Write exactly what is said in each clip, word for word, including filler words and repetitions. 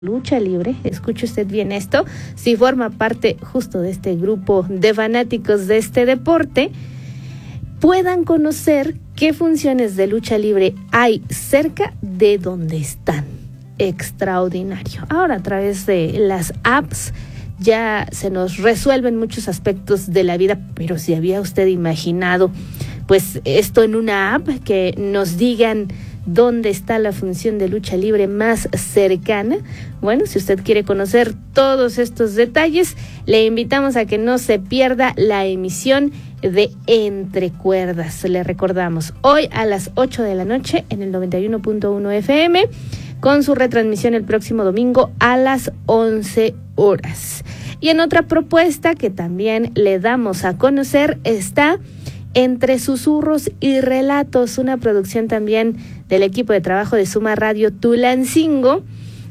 lucha libre, escuche usted bien esto, si forma parte justo de este grupo de fanáticos de este deporte, puedan conocer qué funciones de lucha libre hay cerca de donde están. Extraordinario. Ahora, a través de las apps ya se nos resuelven muchos aspectos de la vida, pero si había usted imaginado pues esto en una app, que nos digan dónde está la función de lucha libre más cercana. Bueno, si usted quiere conocer todos estos detalles, le invitamos a que no se pierda la emisión de Entre Cuerdas. Le recordamos, hoy a las ocho de la noche en el noventa y uno punto uno F M, con su retransmisión el próximo domingo a las once horas. Y en otra propuesta que también le damos a conocer está Entre Susurros y Relatos, una producción también del equipo de trabajo de Suma Radio Tulancingo,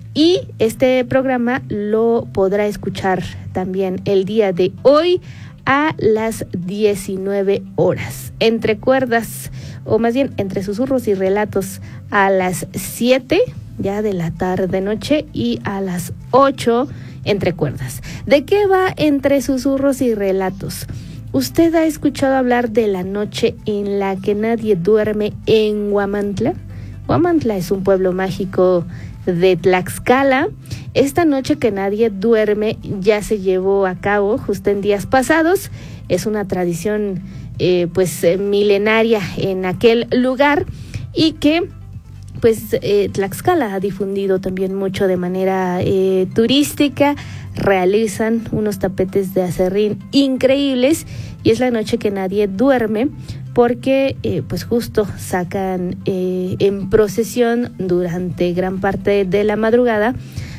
y este programa lo podrá escuchar también el día de hoy a las diecinueve horas. Entre Cuerdas, o más bien Entre Susurros y Relatos, a las siete ya de la tarde noche, y a las ocho Entre Cuerdas. ¿De qué va Entre Susurros y Relatos? ¿Usted ha escuchado hablar de la noche en la que nadie duerme en Huamantla? Huamantla es un pueblo mágico de Tlaxcala. Esta noche que nadie duerme ya se llevó a cabo justo en días pasados. Es una tradición eh, pues eh, milenaria en aquel lugar, y que pues eh, Tlaxcala ha difundido también mucho de manera eh, turística. Realizan unos tapetes de aserrín increíbles, y es la noche que nadie duerme porque eh, pues justo sacan eh, en procesión durante gran parte de la madrugada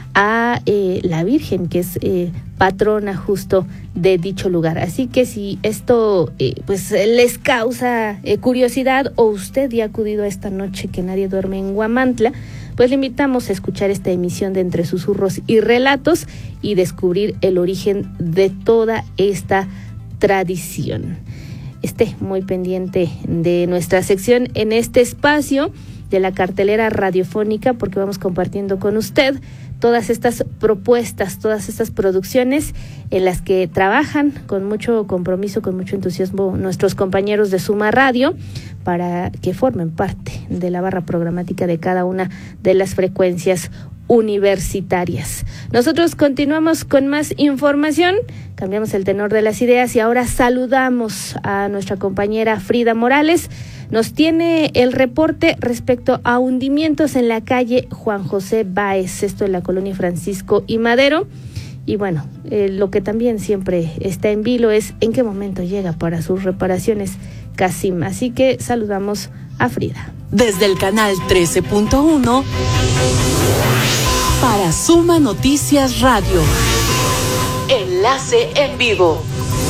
a eh, la Virgen, que es eh, patrona justo de dicho lugar. Así que si esto eh, pues les causa eh, curiosidad, o usted ya ha acudido a esta noche que nadie duerme en Huamantla, pues le invitamos a escuchar esta emisión de Entre Susurros y Relatos y descubrir el origen de toda esta tradición. Esté muy pendiente de nuestra sección en este espacio de la cartelera radiofónica, porque vamos compartiendo con usted todas estas propuestas, todas estas producciones en las que trabajan con mucho compromiso, con mucho entusiasmo nuestros compañeros de Suma Radio, para que formen parte de la barra programática de cada una de las frecuencias universitarias. Nosotros continuamos con más información, cambiamos el tenor de las ideas y ahora saludamos a nuestra compañera Frida Morales. Nos tiene el reporte respecto a hundimientos en la calle Juan José Báez, esto en la colonia Francisco y Madero. Y bueno, eh, lo que también siempre está en vilo es en qué momento llega para sus reparaciones Casim. Así que saludamos a Frida. Desde el canal trece punto uno para Suma Noticias Radio. Enlace en vivo.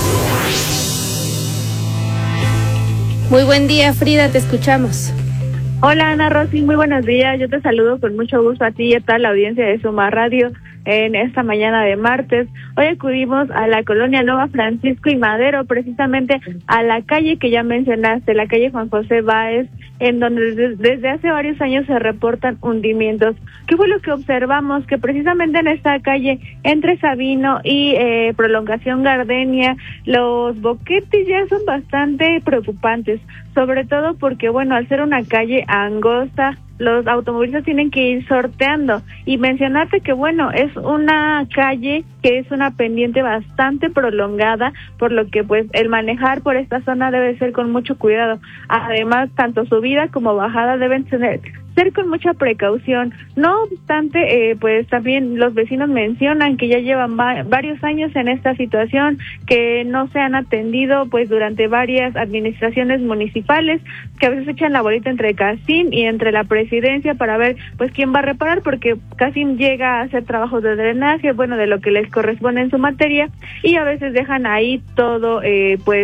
Muy buen día, Frida, te escuchamos. Hola, Ana Rosy, muy buenos días. Yo te saludo con mucho gusto a ti y a toda la audiencia de Suma Radio en esta mañana de martes. Hoy acudimos a la colonia Nueva Francisco y Madero, precisamente a la calle que ya mencionaste, la calle Juan José Báez, en donde desde, desde hace varios años se reportan hundimientos. ¿Qué fue lo que observamos? Que precisamente en esta calle, entre Sabino y eh, Prolongación Gardenia, los boquetes ya son bastante preocupantes, sobre todo porque, bueno, al ser una calle angosta, los automovilistas tienen que ir sorteando. Y mencionarte que, bueno, es una calle que es una pendiente bastante prolongada, por lo que pues el manejar por esta zona debe ser con mucho cuidado. Además, tanto subida como bajada deben tener ser con mucha precaución. No obstante, eh, pues también los vecinos mencionan que ya llevan va- varios años en esta situación, que no se han atendido pues durante varias administraciones municipales, que a veces echan la bolita entre Casim y entre la presidencia para ver pues quién va a reparar, porque Casim llega a hacer trabajos de drenaje, bueno, de lo que les corresponde en su materia, y a veces dejan ahí todo eh, pues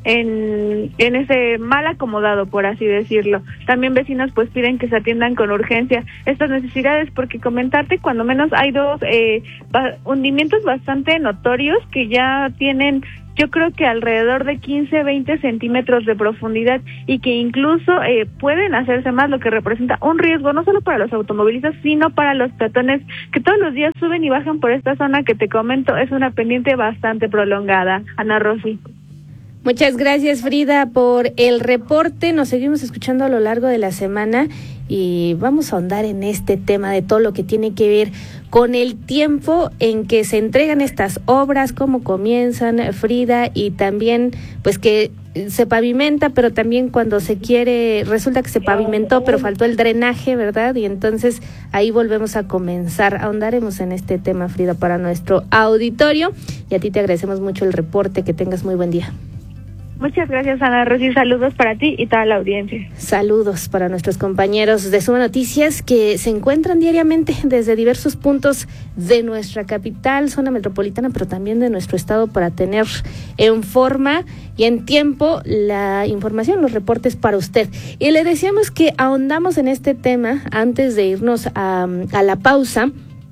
en, en ese mal acomodado, por así decirlo. También vecinos pues piden que se atiendan con urgencia estas necesidades, porque comentarte, cuando menos hay dos eh, ba- hundimientos bastante notorios que ya tienen, yo creo que alrededor de quince, veinte centímetros de profundidad, y que incluso eh, pueden hacerse más, lo que representa un riesgo no solo para los automovilistas, sino para los peatones que todos los días suben y bajan por esta zona que te comento. Es una pendiente bastante prolongada. Ana Rosy. Muchas gracias, Frida, por el reporte. Nos seguimos escuchando a lo largo de la semana y vamos a ahondar en este tema de todo lo que tiene que ver con el tiempo en que se entregan estas obras, cómo comienzan, Frida, y también pues que se pavimenta, pero también cuando se quiere, resulta que se pavimentó, pero faltó el drenaje, ¿verdad? Y entonces ahí volvemos a comenzar. Ahondaremos en este tema, Frida, para nuestro auditorio, y a ti te agradecemos mucho el reporte. Que tengas muy buen día. Muchas gracias, Ana Rosy. Saludos para ti y toda la audiencia. Saludos para nuestros compañeros de Suma Noticias, que se encuentran diariamente desde diversos puntos de nuestra capital, zona metropolitana, pero también de nuestro estado, para tener en forma y en tiempo la información, los reportes para usted. Y le decíamos que ahondamos en este tema antes de irnos a, a la pausa,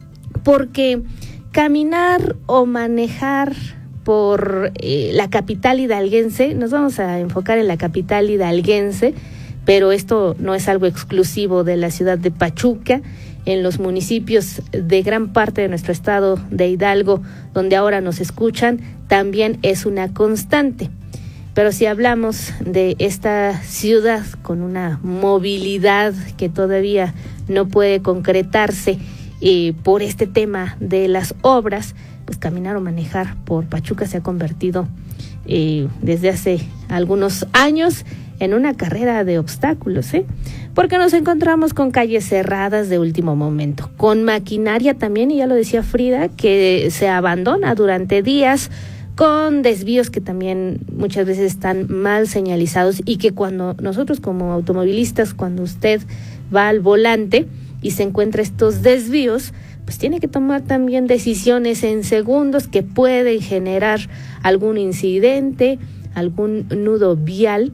porque caminar o manejar por eh, la capital hidalguense, nos vamos a enfocar en la capital hidalguense, pero esto no es algo exclusivo de la ciudad de Pachuca. En los municipios de gran parte de nuestro estado de Hidalgo, donde ahora nos escuchan, también es una constante. Pero si hablamos de esta ciudad con una movilidad que todavía no puede concretarse eh, por este tema de las obras, pues caminar o manejar por Pachuca se ha convertido eh, desde hace algunos años en una carrera de obstáculos, ¿eh? Porque nos encontramos con calles cerradas de último momento, con maquinaria también, y ya lo decía Frida, que se abandona durante días, con desvíos que también muchas veces están mal señalizados, y que cuando nosotros como automovilistas, cuando usted va al volante y se encuentra estos desvíos, pues tiene que tomar también decisiones en segundos que pueden generar algún incidente, algún nudo vial.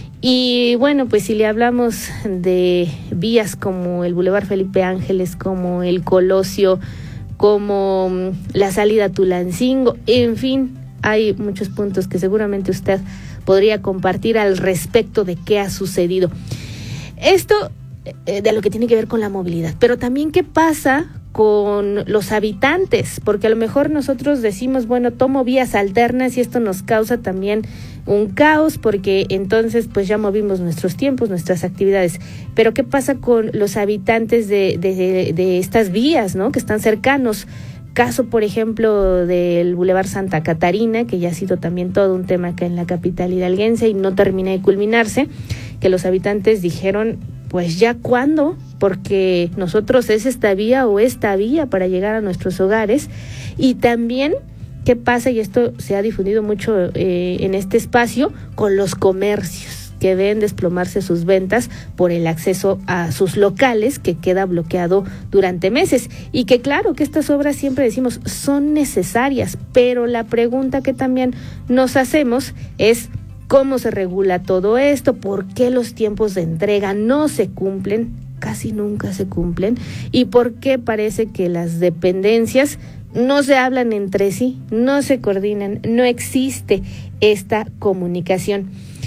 Y bueno, pues si le hablamos de vías como el Boulevard Felipe Ángeles, como el Colosio, como la salida a Tulancingo, en fin, hay muchos puntos que seguramente usted podría compartir al respecto de qué ha sucedido. Esto eh, de lo que tiene que ver con la movilidad, pero también qué pasa con los habitantes, porque a lo mejor nosotros decimos, bueno, tomo vías alternas, y esto nos causa también un caos, porque entonces pues ya movimos nuestros tiempos, nuestras actividades. Pero ¿qué pasa con los habitantes de, de, de, de estas vías, ¿no?, que están cercanos? Caso, por ejemplo, del Boulevard Santa Catarina, que ya ha sido también todo un tema acá en la capital hidalguense y no termina de culminarse, que los habitantes dijeron, pues ya cuándo, porque nosotros es esta vía o esta vía para llegar a nuestros hogares. Y también qué pasa, y esto se ha difundido mucho eh, en este espacio, con los comercios que ven desplomarse sus ventas por el acceso a sus locales, que queda bloqueado durante meses. Y que claro que estas obras, siempre decimos, son necesarias, pero la pregunta que también nos hacemos es: ¿cómo se regula todo esto? ¿Por qué los tiempos de entrega no se cumplen? Casi nunca se cumplen. ¿Y por qué parece que las dependencias no se hablan entre sí, no se coordinan, no existe esta comunicación?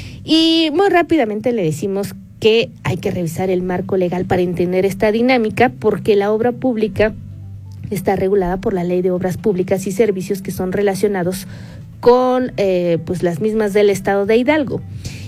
Y muy rápidamente le decimos que hay que revisar el marco legal para entender esta dinámica, porque la obra pública está regulada por la Ley de Obras Públicas y Servicios, que son relacionados con eh, pues las mismas del estado de Hidalgo.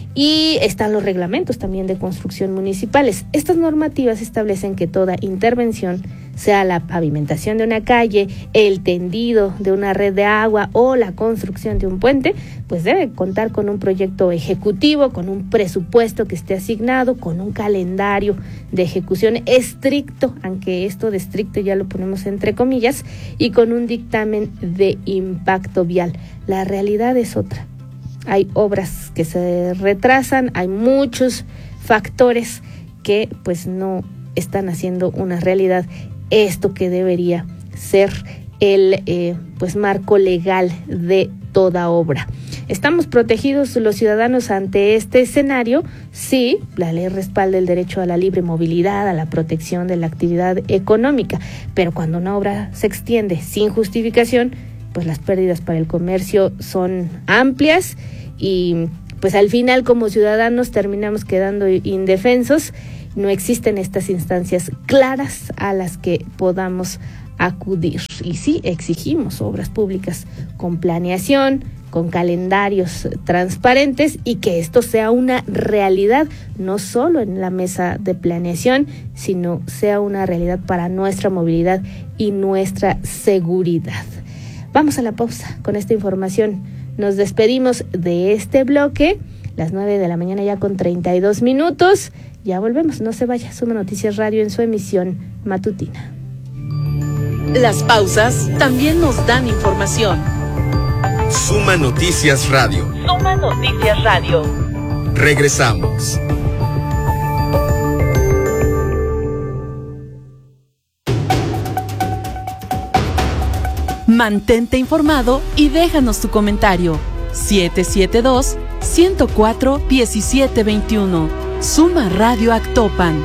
Y están los reglamentos también de construcción municipales. Estas normativas establecen que toda intervención, sea la pavimentación de una calle, el tendido de una red de agua o la construcción de un puente, pues debe contar con un proyecto ejecutivo, con un presupuesto que esté asignado, con un calendario de ejecución estricto, aunque esto de estricto ya lo ponemos entre comillas, y con un dictamen de impacto vial. La realidad es otra. Hay obras que se retrasan, hay muchos factores que pues no están haciendo una realidad esto que debería ser el eh, pues marco legal de toda obra. ¿Estamos protegidos los ciudadanos ante este escenario? Sí, la ley respalda el derecho a la libre movilidad, a la protección de la actividad económica, pero cuando una obra se extiende sin justificación, pues las pérdidas para el comercio son amplias y pues al final como ciudadanos terminamos quedando indefensos. No existen estas instancias claras a las que podamos acudir. Y sí, exigimos obras públicas con planeación, con calendarios transparentes y que esto sea una realidad, no solo en la mesa de planeación, sino sea una realidad para nuestra movilidad y nuestra seguridad. Vamos a la pausa con esta información. Nos despedimos de este bloque, las nueve de la mañana ya con treinta y dos minutos. Ya volvemos, no se vaya. Suma Noticias Radio en su emisión matutina. Las pausas también nos dan información. Suma Noticias Radio. Suma Noticias Radio. Regresamos. Mantente informado y déjanos tu comentario. siete siete dos, uno cero cuatro, uno siete dos uno. Suma Radio Actopan.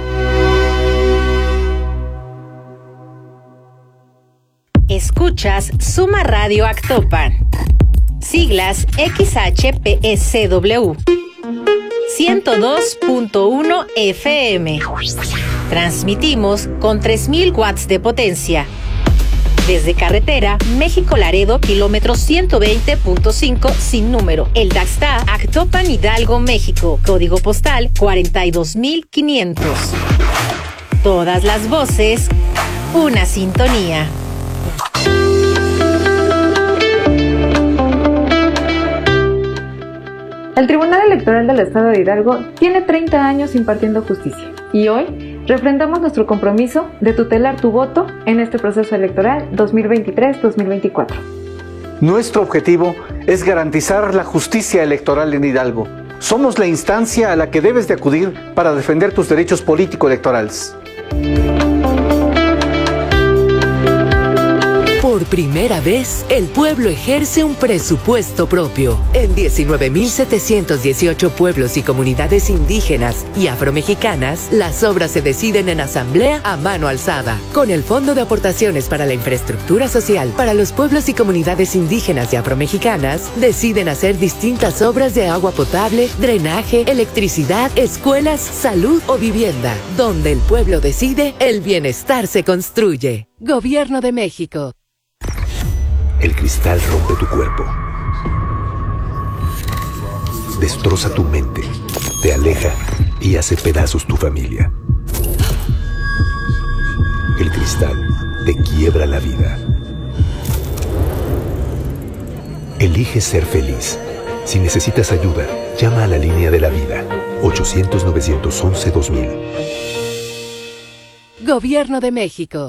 Escuchas Suma Radio Actopan. Siglas X H P S W. ciento dos punto uno F M. Transmitimos con tres mil watts de potencia. Desde carretera México-Laredo, kilómetro ciento veinte punto cinco sin número. El Daxta, Actopan, Hidalgo, México. Código postal cuarenta y dos mil quinientos. Todas las voces, una sintonía. El Tribunal Electoral del Estado de Hidalgo tiene treinta años impartiendo justicia y hoy refrendamos nuestro compromiso de tutelar tu voto en este proceso electoral dos mil veintitrés dos mil veinticuatro. Nuestro objetivo es garantizar la justicia electoral en Hidalgo. Somos la instancia a la que debes de acudir para defender tus derechos político-electorales. Por primera vez, el pueblo ejerce un presupuesto propio. En diecinueve mil setecientos dieciocho pueblos y comunidades indígenas y afromexicanas, las obras se deciden en asamblea a mano alzada. Con el Fondo de Aportaciones para la Infraestructura Social para los pueblos y comunidades indígenas y afromexicanas, deciden hacer distintas obras de agua potable, drenaje, electricidad, escuelas, salud o vivienda. Donde el pueblo decide, el bienestar se construye. Gobierno de México. El cristal rompe tu cuerpo, destroza tu mente, te aleja y hace pedazos tu familia. El cristal te quiebra la vida. Elige ser feliz. Si necesitas ayuda, llama a la línea de la vida, ochocientos, novecientos once, dos mil. Gobierno de México.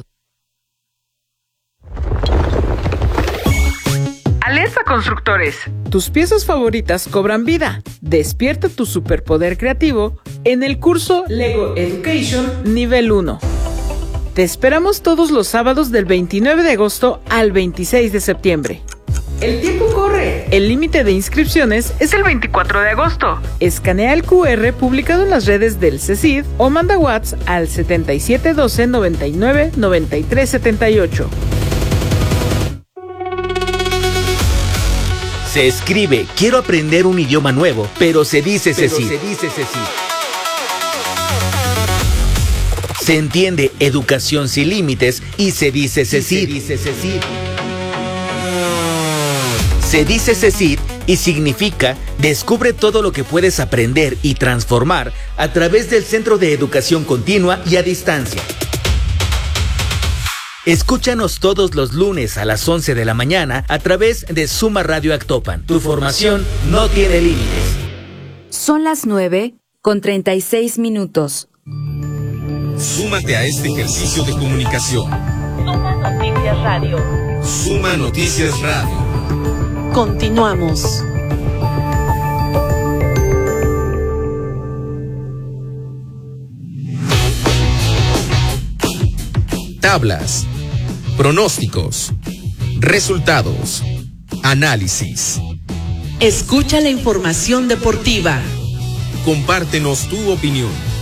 Alerta constructores, tus piezas favoritas cobran vida. Despierta tu superpoder creativo en el curso Lego Education Nivel uno. Te esperamos todos los sábados del veintinueve de agosto al veintiséis de septiembre. El tiempo corre. El límite de inscripciones es el veinticuatro de agosto. Escanea el Q R publicado en las redes del C E C I D o manda WhatsApp al setenta y siete doce, noventa y nueve, noventa y tres setenta y ocho. Se escribe, quiero aprender un idioma nuevo, pero se dice C E C I D. Se dice C E C I D. Se entiende educación sin límites y se dice C E C I D. Se dice C E C I D. Se dice C E C I D y significa descubre todo lo que puedes aprender y transformar a través del Centro de Educación Continua y a Distancia. Escúchanos todos los lunes a las once de la mañana a través de Suma Radio Actopan. Tu formación no tiene límites. Son las nueve con treinta y seis minutos. Súmate a este ejercicio de comunicación. Suma Noticias Radio. Suma Noticias Radio. Continuamos. Tablas, pronósticos, resultados, análisis, Escucha la información deportiva. Compártenos tu opinión.